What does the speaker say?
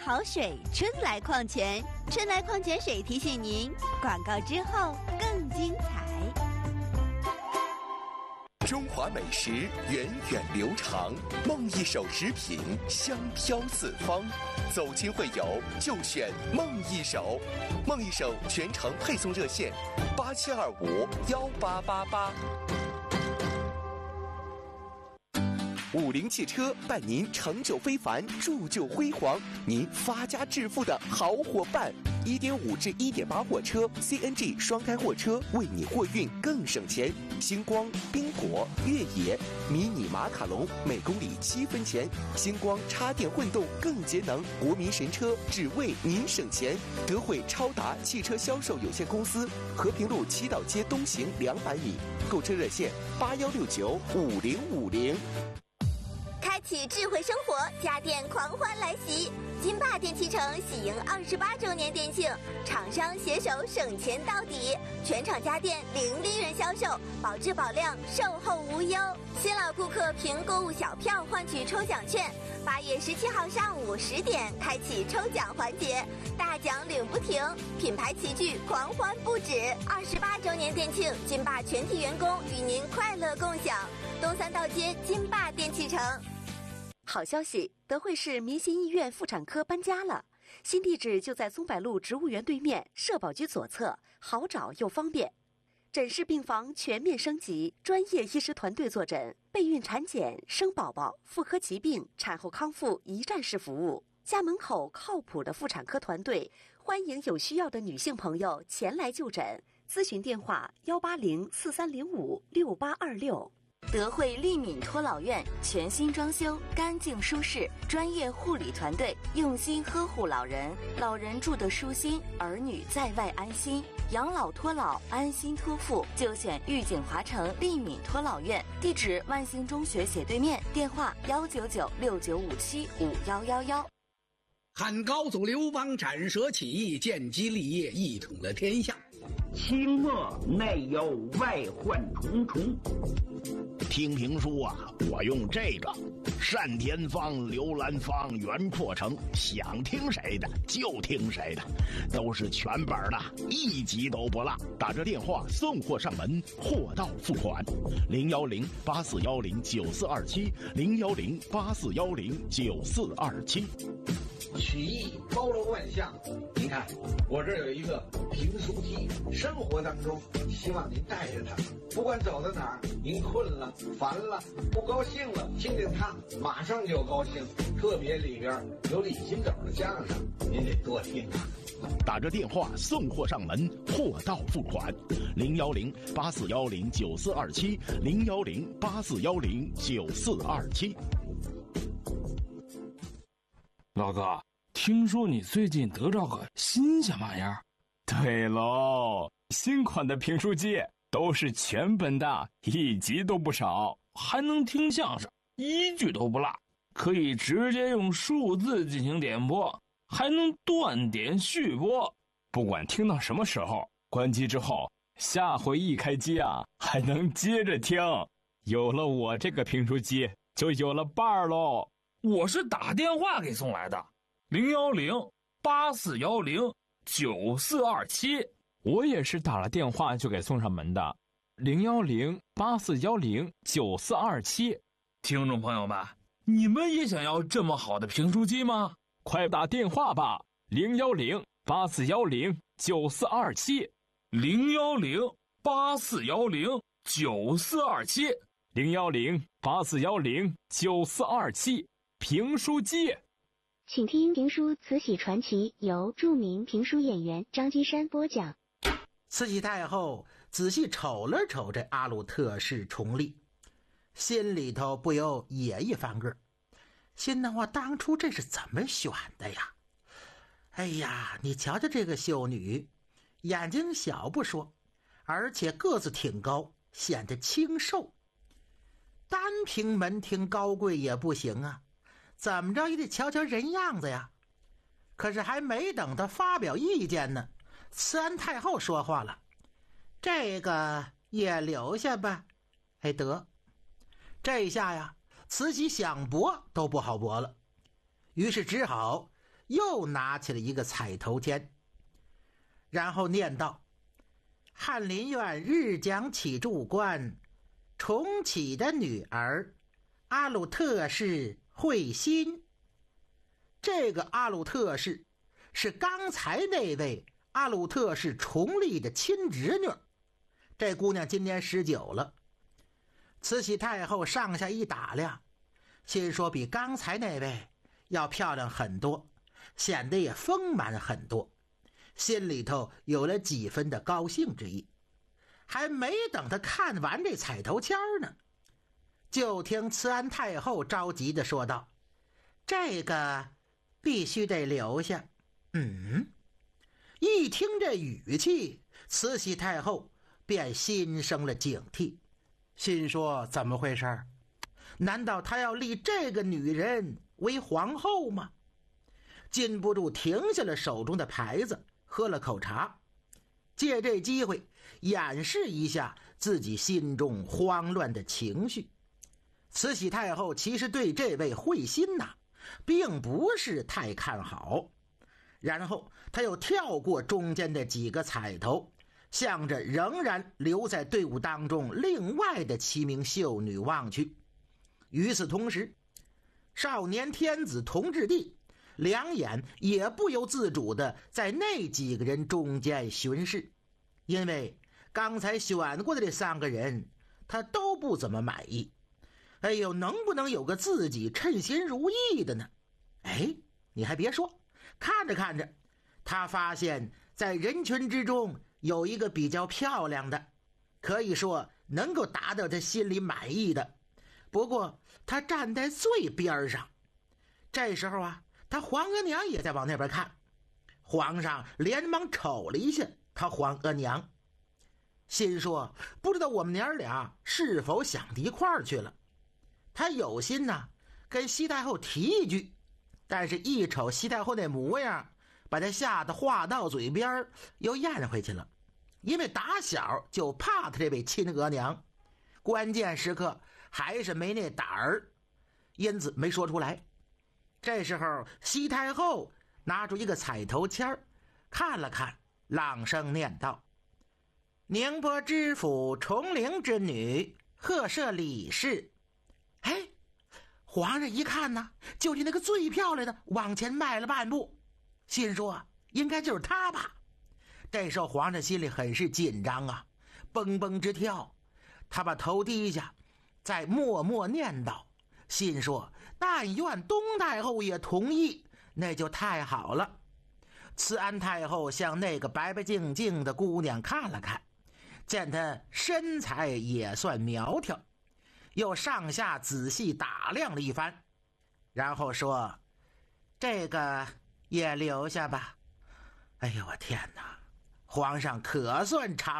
好水春来矿泉，春来矿泉水提醒您，广告之后更精彩。 中华美食源远流长，梦一手食品香飘四方。走亲会友就选梦一手，梦一手全程配送热线87251888。50汽车伴您成就非凡，铸就辉煌，您发家致富的好伙伴。1.5至1.8货车 CNG 双开货车，为你货运更省钱。星光、宾果、越野、迷你马卡龙每公里7分钱。星光插电混动更节能，国民神车只为您省钱。德惠超达汽车销售有限公司，和平路七道街东行200米。购车热线81695050。 开启智慧生活，家电狂欢来袭！金霸电器城喜迎28周年店庆，厂商携手省钱到底，全场家电零利润销售，保质保量，售后无忧。新老顾客凭购物小票换取抽奖券，8月17号上午10点开启抽奖环节，大奖领不停，品牌齐聚，狂欢不止。28周年店庆，金霸全体员工与您快乐共享。东三道街金霸电器城。 好消息，德惠市民心医院妇产科搬家了，新地址就在松柏路植物园对面，社保局左侧，好找又方便。诊室病房全面升级，专业医师团队坐诊，备孕产检、生宝宝、妇科疾病、产后康复一站式服务。家门口靠谱的妇产科团队，欢迎有需要的女性朋友前来就诊。咨询电话18043056826。 德惠利敏托老院全新装修，干净舒适，专业护理团队用心呵护老人，老人住得舒心，儿女在外安心。养老托老，安心托付，就选玉景华城利敏托老院，地址万兴中学斜对面，电话19969575111。 汉高祖刘邦斩蛇起义，建基立业，一统了天下。 清末内忧外患重重。 听评书啊，我用这个单田芳、刘兰芳、袁阔成，想听谁的就听谁的，都是全本的，一集都不落。打这电话送货上门，货到付款。010-8410-9427，010-8410-9427。 曲艺包罗万象，您看我这有一个评书机，生活当中希望您带着它，不管走到哪儿，您困了、烦了、不高兴了，听听它，马上就高兴。特别里边有李金斗的相声，您得多听啊。 打着电话送货上门，货到付款。010-8410-9427，010-8410-9427。 老哥，听说你最近得着个新鲜玩意儿？ 对喽，新款的评书机都是全本的，一集都不少， 还能听相声，一句都不落，可以直接用数字进行点播，还能断点续播。 不管听到什么时候，关机之后，下回一开机啊，还能接着听。有了我这个评书机，就有了伴儿喽。 我是打电话给送来的，010-8410-9427。 我也是打了电话就给送上门的，010-8410-9427。 听众朋友们，你们也想要这么好的评书机吗？ 快打电话吧，010-8410-9427。 010-8410-9427。 010-8410-9427。评书机， 请听评书《慈禧传奇》，由著名评书演员张金山播讲。 慈禧太后仔细瞅了瞅这阿鲁特氏重立，心里头不由也一翻个，心呐，我当初这是怎么选的呀？哎呀，你瞧瞧这个秀女，眼睛小不说，而且个子挺高，显得清瘦。单凭门庭高贵也不行啊，怎么着也得瞧瞧人样子呀。可是还没等他发表意见呢，慈安太后说话了，这个也留下吧。哎，得，这下呀，慈禧想驳都不好驳了，于是只好又拿起了一个彩头签，然后念道：翰林院日讲起柱官重启的女儿阿鲁特氏慧心。这个阿鲁特氏是刚才那位阿鲁特氏重立的亲侄女，这姑娘今年19了。慈禧太后上下一打量，心说比刚才那位要漂亮很多，显得也丰满很多，心里头有了几分的高兴之意。还没等他看完这彩头签呢，就听慈安太后着急地说道：这个必须得留下。一听这语气，慈禧太后便心生了警惕，心说怎么回事？难道她要立这个女人为皇后吗？禁不住停下了手中的牌子，喝了口茶，借这机会掩饰一下自己心中慌乱的情绪。慈禧太后其实对这位慧心并不是太看好，然后她又跳过中间的几个彩头，向着仍然留在队伍当中另外的7名秀女望去。与此同时，少年天子同治帝两眼也不由自主地在那几个人中间巡视，因为刚才选过的这3个人他都不怎么满意。哎呦，能不能有个自己称心如意的呢？你还别说，看着看着，他发现在人群之中有一个比较漂亮的，可以说能够达到他心里满意的。不过他站在最边上。这时候他皇额娘也在往那边看，皇上连忙瞅了一下他皇额娘，心说不知道我们娘俩是否想到一块儿去了。他有心跟西太后提一句，但是一瞅西太后那模样，把他吓得话到嘴边又咽回去了，因为打小就怕他这位亲额娘，关键时刻还是没那胆儿，因此没说出来。这时候西太后拿出一个彩头签看了看，朗声念道：宁波知府崇陵之女贺赦李氏。皇上一看就是那个最漂亮的，往前迈了半步，心说应该就是她吧。这时候皇上心里很是紧张蹦蹦直跳，他把头低下，再默默念叨，心说但愿东太后也同意，那就太好了。慈安太后向那个白白净净的姑娘看了看，见她身材也算苗条，又上下仔细打量了一番，然后说：这个也留下吧。哎呦我天哪，皇上可算长